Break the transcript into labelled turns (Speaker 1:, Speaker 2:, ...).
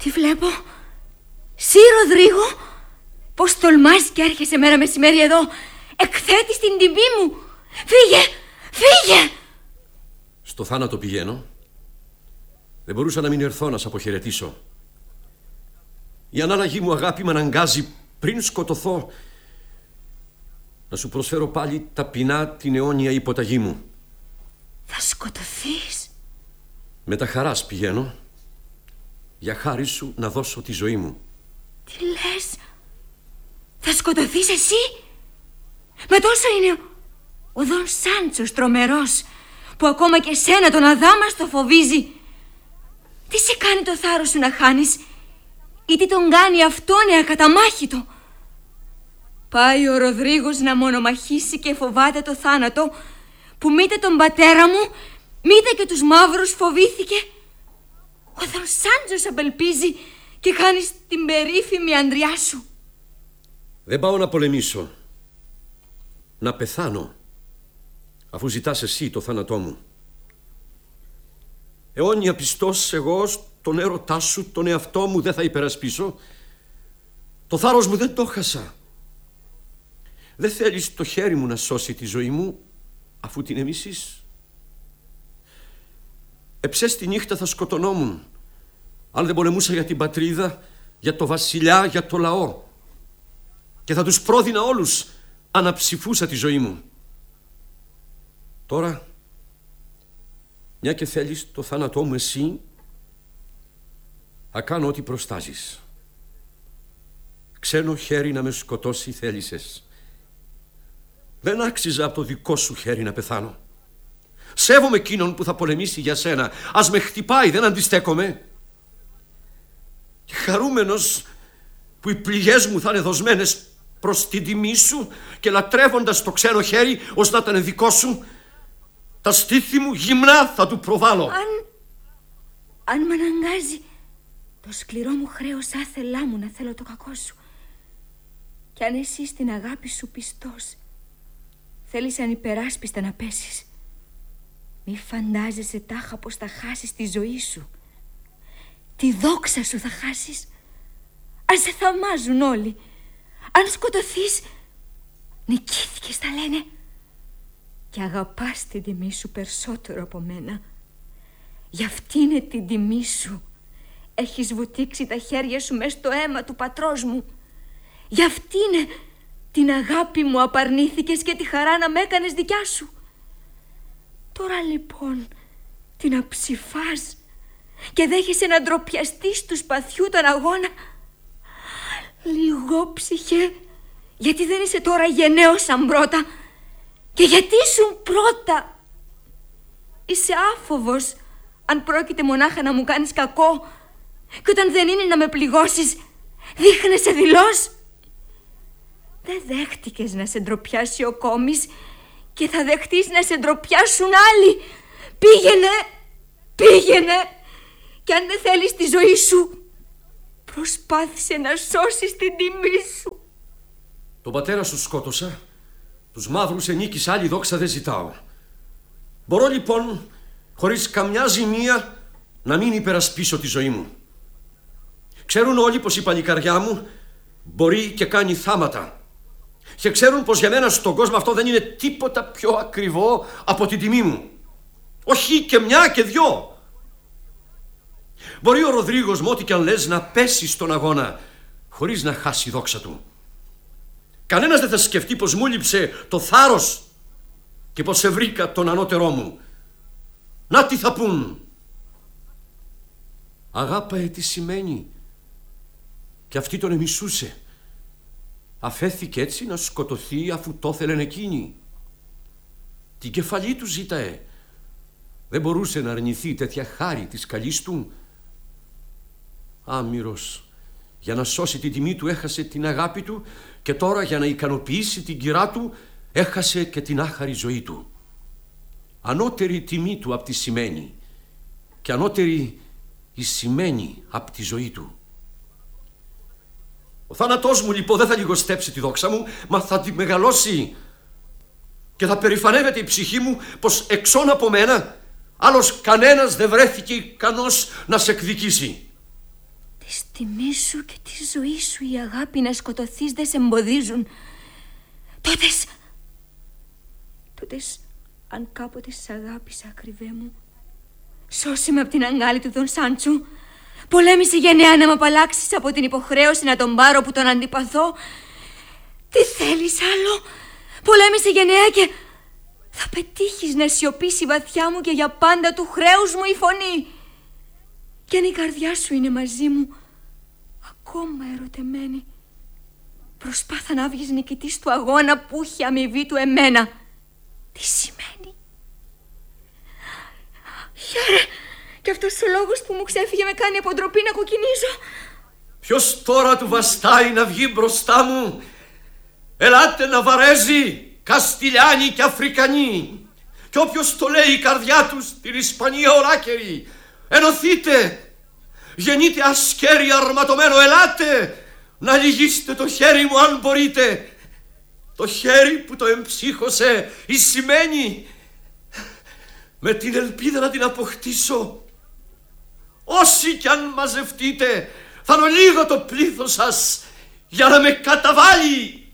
Speaker 1: Τι βλέπω? Συ, Ροδρίγο, πως τολμάς και έρχεσαι μέρα μεσημέρι εδώ. Εκθέτεις την τιμή μου. Φύγε, φύγε.
Speaker 2: Στο θάνατο πηγαίνω. Δεν μπορούσα να μην έρθω να σ' αποχαιρετήσω. Η ανάλλαγη μου αγάπη με αναγκάζει πριν σκοτωθώ να σου προσφέρω πάλι ταπεινά την αιώνια υποταγή μου.
Speaker 1: Θα σκοτωθείς?
Speaker 2: Με τα χαράς πηγαίνω, για χάρη σου να δώσω τη ζωή μου.
Speaker 1: Τι λες? Θα σκοτωθείς εσύ? Με τόσο είναι ο Δον Σάντσος τρομερός, που ακόμα και σένα τον αδάμαστο φοβίζει. Τι σε κάνει το θάρρος σου να χάνεις, ή τι τον κάνει αυτόν ακαταμάχητο? Πάει ο Ροδρίγος να μονομαχήσει και φοβάται το θάνατο, που μήτε τον πατέρα μου, μήτε και τους μαύρους φοβήθηκε. Ο Δον Σάντσος απελπίζει και χάνεις την περίφημη ανδριά σου.
Speaker 2: Δεν πάω να πολεμήσω, να πεθάνω, αφού ζητάς εσύ το θάνατό μου. Αιώνια πιστός εγώ στον έρωτά σου τον εαυτό μου δεν θα υπερασπίσω. Το θάρρος μου δεν το χάσα. Δεν θέλεις το χέρι μου να σώσει τη ζωή μου, αφού την εμισείς. Εψές τη νύχτα θα σκοτωνόμουν, αν δεν πολεμούσα για την πατρίδα, για το βασιλιά, για το λαό. Και θα τους πρόδινα όλους, αναψηφούσα τη ζωή μου. Τώρα, μια και θέλεις το θάνατό μου εσύ, θα κάνω ό,τι προστάζεις. Ξένο χέρι να με σκοτώσει θέλησες. Δεν άξιζα από το δικό σου χέρι να πεθάνω. Σέβομαι εκείνον που θα πολεμήσει για σένα. Ας με χτυπάει, δεν αντιστέκομαι. Και χαρούμενος που οι πληγές μου θα είναι δοσμένες προς την τιμή σου και λατρεύοντας το ξένο χέρι ως να ήταν δικό σου, τα στήθη μου γυμνά θα του προβάλλω.
Speaker 1: Αν μ' αναγκάζει το σκληρό μου χρέος άθελά μου να θέλω το κακό σου, κι αν εσύ στην αγάπη σου πιστός θέλεις ανυπεράσπιστα να πέσεις, μη φαντάζεσαι τάχα πως θα χάσεις τη ζωή σου. Τη δόξα σου θα χάσεις. Αν σε θαυμάζουν όλοι, αν σκοτωθείς, νικήθηκες θα λένε. Και αγαπάς την τιμή σου περισσότερο από μένα. Γι' αυτή είναι την τιμή σου έχεις βουτήξει τα χέρια σου μες στο αίμα του πατρός μου. Γι' αυτή είναι την αγάπη μου απαρνήθηκες και τη χαρά να μ' έκανες δικιά σου. Τώρα λοιπόν την αψηφάς και δέχεσαι να ντροπιαστείς του σπαθιού τον αγώνα. Λιγόψυχε, γιατί δεν είσαι τώρα γενναίος σαν πρώτα. Και γιατί ήσουν πρώτα. Είσαι άφοβος αν πρόκειται μονάχα να μου κάνεις κακό, και όταν δεν είναι να με πληγώσεις δείχνεσαι δειλός. Δεν δέχτηκες να σε ντροπιάσει ο κόμις και θα δεχτείς να σε ντροπιάσουν άλλοι. Πήγαινε, πήγαινε, και αν δεν θέλεις τη ζωή σου, προσπάθησε να σώσεις την τιμή σου.
Speaker 2: Τον πατέρα σου σκότωσα, τους μαύρους ενίκης άλλη δόξα δεν ζητάω. Μπορώ λοιπόν χωρίς καμιά ζημία να μην υπερασπίσω τη ζωή μου. Ξέρουν όλοι πως η παλικαριά μου μπορεί και κάνει θάματα. Και ξέρουν πως για μένα στον κόσμο αυτό δεν είναι τίποτα πιο ακριβό από την τιμή μου. Όχι και μια και δυο. Μπορεί ο Ροδρίγος μου ό,τι κι αν λες να πέσει στον αγώνα χωρίς να χάσει η δόξα του. Κανένας δεν θα σκεφτεί πως μου λείψε το θάρρος και πως σε βρήκα τον ανώτερό μου. Να τι θα πούν. Αγάπαε τι σημαίνει. Και αυτή τον εμισούσε. Αφέθηκε έτσι να σκοτωθεί αφού το ήθελεν εκείνη. Την κεφαλή του ζήταε. Δεν μπορούσε να αρνηθεί τέτοια χάρη της καλής του. Άμυρος, για να σώσει την τιμή του έχασε την αγάπη του, και τώρα για να ικανοποιήσει την κυρά του έχασε και την άχαρη ζωή του. Ανώτερη τιμή του απ' τη σημαίνει, και ανώτερη η σημαίνει απ' τη ζωή του. Ο θάνατός μου λοιπόν δεν θα λιγοστέψει τη δόξα μου, μα θα τη μεγαλώσει. Και θα περηφανεύεται η ψυχή μου πως εξών από μένα άλλος κανένας δεν βρέθηκε ικανός να σε εκδικήσει.
Speaker 1: Τι Τη τιμή σου και τη ζωή σου η αγάπη να σκοτωθείς δεν σε εμποδίζουν. Τότες, αν κάποτε σ' αγάπησα, ακριβέ μου, σώσε με από την αγκάλη του Δον Σάντσου. Πολέμησε γενναία να μ' απαλλάξεις από την υποχρέωση να τον πάρω που τον αντιπαθώ. Τι θέλεις άλλο? Πολέμησε γενναία και θα πετύχεις να σιωπήσει βαθιά μου και για πάντα του χρέους μου η φωνή. Κι αν η καρδιά σου είναι μαζί μου, ακόμα ερωτεμένη, προσπάθα να βγεις νικητής του αγώνα που έχει αμοιβή του εμένα. Τι σημαίνει? Χαίρε, και αυτός ο λόγος που μου ξέφυγε με κάνει από ντροπή να κοκκινίζω.
Speaker 2: Ποιος τώρα του βαστάει να βγει μπροστά μου? Ελάτε Ναβαρέζοι, Καστιλιάνοι και Αφρικανοί, κι όποιος το λέει η καρδιά τους την Ισπανία ολάκερη, ενωθείτε, γεννείτε ασκέρι αρματωμένο, ελάτε να λυγίσετε το χέρι μου αν μπορείτε. Το χέρι που το εμψύχωσε η σημαίνει, με την ελπίδα να την αποκτήσω. Όσοι κι αν μαζευτείτε, θα είναι λίγο το πλήθος σας για να με καταβάλει.